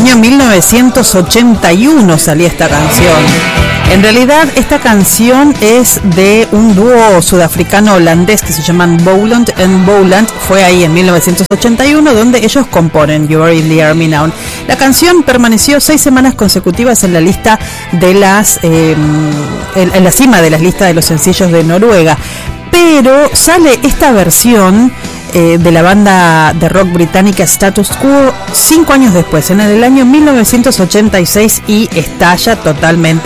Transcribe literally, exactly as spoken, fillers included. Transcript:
año mil novecientos ochenta y uno salía esta canción. En realidad esta canción es de un dúo sudafricano-holandés que se llaman Bowland and Bowland. Fue ahí en mil novecientos ochenta y uno donde ellos componen You Are in the Army Now. La canción permaneció seis semanas consecutivas en la lista de las eh, en, en la cima de las listas de los sencillos de Noruega. Pero sale esta versión eh, de la banda de rock británica Status Quo cinco años después, en el año mil novecientos ochenta y seis, y estalla totalmente